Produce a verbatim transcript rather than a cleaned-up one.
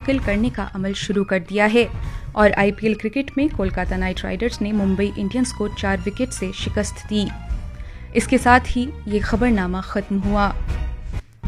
मुंतकिल करने का अमल शुरू कर दिया है। और आईपीएल क्रिकेट में कोलकाता नाइट राइडर्स ने मुंबई इंडियंस को चार विकेट से शिकस्त दी। इसके साथ ही ये खबरनामा खत्म हुआ।